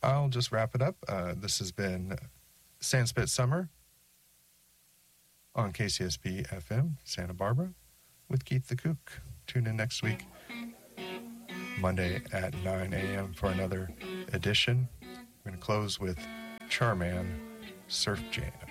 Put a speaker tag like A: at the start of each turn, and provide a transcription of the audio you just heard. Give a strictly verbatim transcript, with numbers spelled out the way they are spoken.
A: I'll just wrap it up. Uh, this has been Sandspit Summer on K C S P F M, Santa Barbara, with Keith the Kook. Tune in next week, Monday at nine a.m. for another edition. We're going to close with Charman Surf Jam.